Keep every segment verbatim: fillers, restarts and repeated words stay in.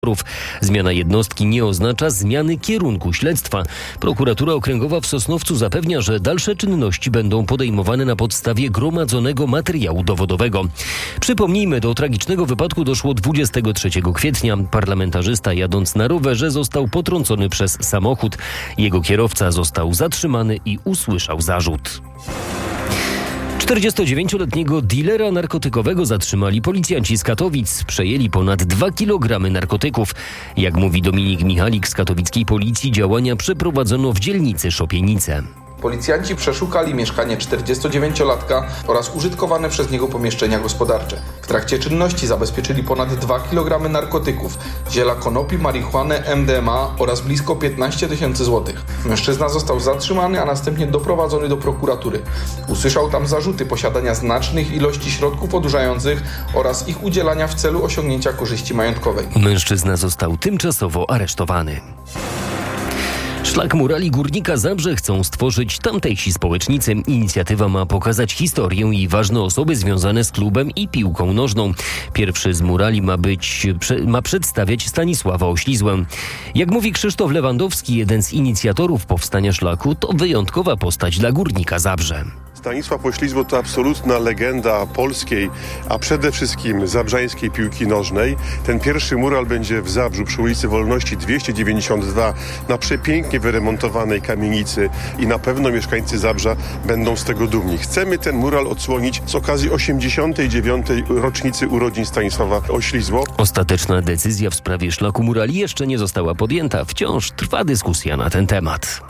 Zmiana jednostki nie oznacza zmiany kierunku śledztwa. Prokuratura Okręgowa w Sosnowcu zapewnia, że dalsze czynności będą podejmowane na podstawie gromadzonego materiału dowodowego. Przypomnijmy, do tragicznego wypadku doszło dwudziestego trzeciego kwietnia. Parlamentarzysta jadąc na rowerze został potrącony przez samochód. Jego kierowca został zatrzymany i usłyszał zarzut. czterdziestodziewięcioletniego dilera narkotykowego zatrzymali policjanci z Katowic. Przejęli ponad dwa kilogramy narkotyków. Jak mówi Dominik Michalik z katowickiej policji, działania przeprowadzono w dzielnicy Szopienice. Policjanci przeszukali mieszkanie czterdziestodziewięciolatka oraz użytkowane przez niego pomieszczenia gospodarcze. W trakcie czynności zabezpieczyli ponad dwa kilogramy narkotyków, ziela konopi, marihuanę, M D M A oraz blisko piętnaście tysięcy złotych. Mężczyzna został zatrzymany, a następnie doprowadzony do prokuratury. Usłyszał tam zarzuty posiadania znacznych ilości środków odurzających oraz ich udzielania w celu osiągnięcia korzyści majątkowej. Mężczyzna został tymczasowo aresztowany. Szlak Murali Górnika Zabrze chcą stworzyć tamtejsi społecznicy. Inicjatywa ma pokazać historię i ważne osoby związane z klubem i piłką nożną. Pierwszy z murali ma być, ma przedstawiać Stanisława Oślizłę. Jak mówi Krzysztof Lewandowski, jeden z inicjatorów powstania szlaku, to wyjątkowa postać dla Górnika Zabrze. Stanisław Oślizło to absolutna legenda polskiej, a przede wszystkim zabrzańskiej piłki nożnej. Ten pierwszy mural będzie w Zabrzu przy ulicy Wolności dwieście dziewięćdziesiąt dwa na przepięknie wyremontowanej kamienicy i na pewno mieszkańcy Zabrza będą z tego dumni. Chcemy ten mural odsłonić z okazji osiemdziesiątej dziewiątej rocznicy urodzin Stanisława Oślizło. Ostateczna decyzja w sprawie szlaku murali jeszcze nie została podjęta. Wciąż trwa dyskusja na ten temat.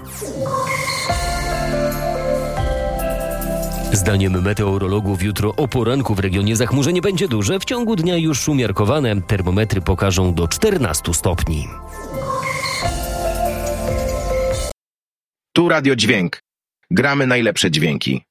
Zdaniem meteorologów jutro o poranku w regionie zachmurzenie będzie duże, w ciągu dnia już umiarkowane. Termometry pokażą do czternastu stopni. Tu Radio Dźwięk. Gramy najlepsze dźwięki.